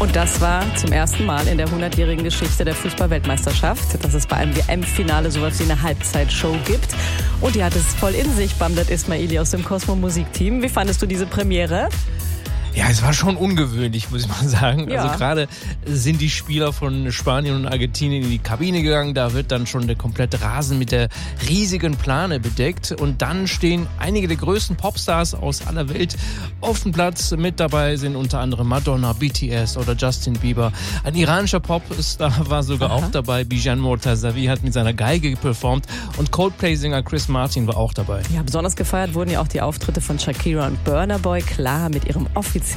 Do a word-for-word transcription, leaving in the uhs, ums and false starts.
Und das war zum ersten Mal in der hundertjährigen Geschichte der Fußball-Weltmeisterschaft, dass es bei einem W M-Finale sowas wie eine Halbzeitshow gibt. Und die hat es voll in sich, Bamdad Ismaili aus dem Cosmo-Musikteam. Wie fandest du diese Premiere? Ja, es war schon ungewöhnlich, muss ich mal sagen. Ja. Also gerade sind die Spieler von Spanien und Argentinien in die Kabine gegangen. Da wird dann schon der komplette Rasen mit der riesigen Plane bedeckt. Und dann stehen einige der größten Popstars aus aller Welt auf dem Platz. Mit dabei sind unter anderem Madonna, B T S oder Justin Bieber. Ein iranischer Popstar war sogar Aha. auch dabei. Bijan Mortazavi hat mit seiner Geige performt. Und Coldplay-Sänger Chris Martin war auch dabei. Ja, besonders gefeiert wurden ja auch die Auftritte von Shakira und Burna Boy. Klar, mit ihrem offiziellen